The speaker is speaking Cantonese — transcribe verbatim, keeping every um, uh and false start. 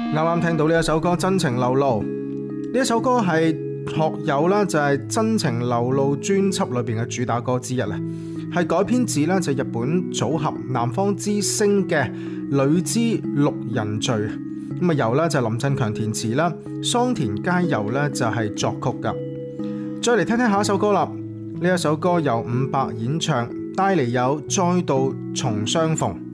啱啱聽到呢一首歌《真情流露》，呢一首歌係學友啦，就係《真情流露》專輯裏邊嘅主打歌之一啦，係改編自呢就日本組合南方之星嘅《女之六人序》，咁啊由呢就林振強填詞啦，桑田佳祐呢就係作曲噶。再嚟聽聽下一首歌啦，呢一首歌由伍佰演唱，帶嚟有再度重相逢。